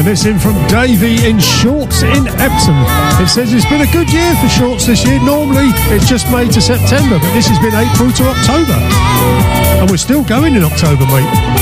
this in from Davey in Shorts in Epsom. It says it's been a good year for Shorts this year. Normally it's just May to September, but this has been April to October. And we're still going in October, mate.